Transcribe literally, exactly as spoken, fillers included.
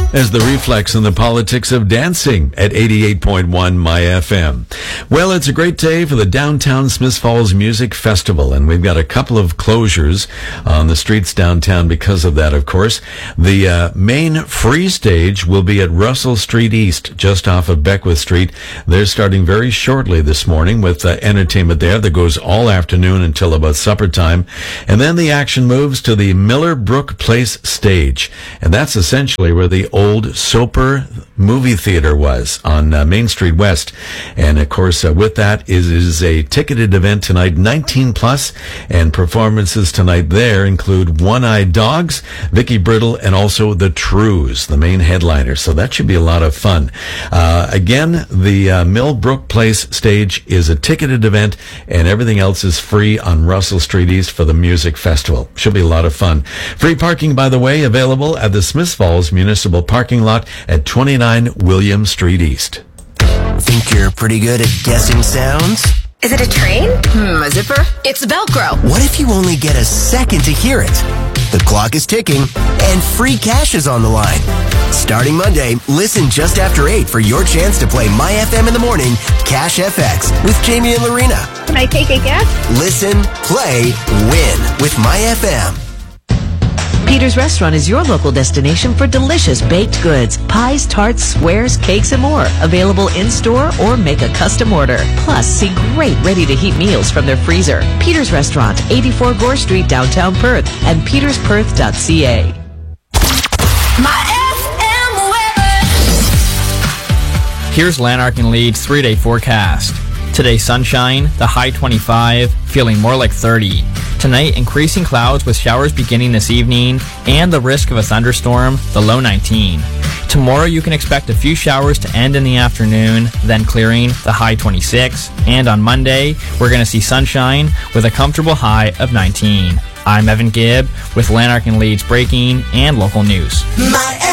As the Reflex in the politics of dancing at eighty-eight point one My F M. Well, it's a great day for the Downtown Smiths Falls Music Festival, and we've got a couple of closures on the streets downtown because of that, of course. The uh, main free stage will be at Russell Street East, just off of Beckwith Street. They're starting very shortly this morning with uh, entertainment there that goes all afternoon until about supper time. And then the action moves to the Miller Brook Place stage, and that's essentially where the old Soper movie theater was on uh, Main Street West. And of course, uh, with that is, is a ticketed event tonight, nineteen plus, and performances tonight there include One-Eyed Dogs, Vicky Brittle, and also the Trues, the main headliner. So that should be a lot of fun. Uh, again, the uh, Millbrook Place stage is a ticketed event, and everything else is free on Russell Street East for the music festival. Should be a lot of fun. Free parking, by the way, available at the Smiths Falls Municipal Parking Lot at twenty-nine William Street East. Think you're pretty good at guessing sounds? Is it a train? Hmm, a zipper? It's Velcro. What if you only get a second to hear it? The clock is ticking, and free cash is on the line. Starting Monday, listen just after eight for your chance to play My F M in the Morning, Cash F X with Jamie and Lorena. Can I take a guess? Listen, play, win with My F M. Peter's Restaurant is your local destination for delicious baked goods, pies, tarts, squares, cakes, and more. Available in-store or make a custom order. Plus, see great ready-to-heat meals from their freezer. Peter's Restaurant, eighty-four Gore Street, downtown Perth, and peters perth dot c a. My F M weather. Here's Lanark and Leeds three-day forecast. Today, sunshine, the high twenty-five, feeling more like thirty. Tonight, increasing clouds with showers beginning this evening, and the risk of a thunderstorm, the low nineteen. Tomorrow, you can expect a few showers to end in the afternoon, then clearing, the high twenty-six. And on Monday, we're going to see sunshine with a comfortable high of nineteen. I'm Evan Gibb with Lanark and Leeds breaking and local news. My